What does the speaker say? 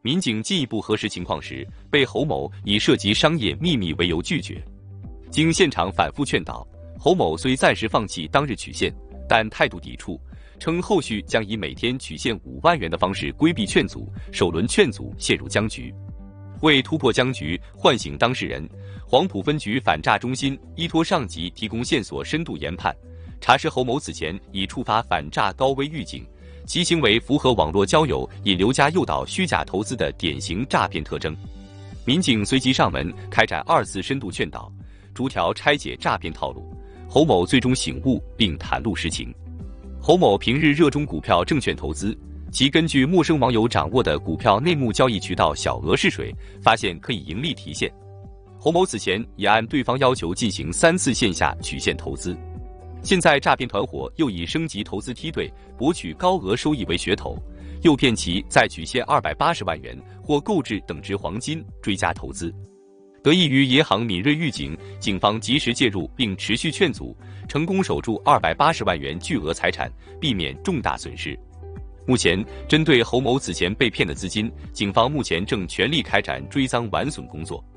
民警进一步核实情况时，被侯某以涉及商业秘密为由拒绝。经现场反复劝导，侯某虽暂时放弃当日取现，但态度抵触，称后续将以每天取现5万元的方式规避劝阻，首轮劝阻陷入僵局。为突破僵局，唤醒当事人，黄埔分局反诈中心依托上级提供线索，深度研判，查实侯某此前已触发反诈高危预警，其行为符合网络交友、引流加诱导虚假投资的典型诈骗特征。民警随即上门开展2次深度劝导，逐条拆解诈骗套路。侯某最终醒悟并袒露实情。侯某平日热衷股票证券投资，其根据陌生网友掌握的股票内幕交易渠道小额试水，发现可以盈利提现。侯某此前已按对方要求进行3次线下取现投资。现在诈骗团伙又以升级投资梯队、博取高额收益为噱头，诱骗其再取现280万元或购置等值黄金追加投资。得益于银行敏锐预警，警方及时介入并持续劝阻，成功守住280万元巨额财产，避免重大损失。目前，针对侯某此前被骗的资金，警方目前正全力开展追赃挽损工作。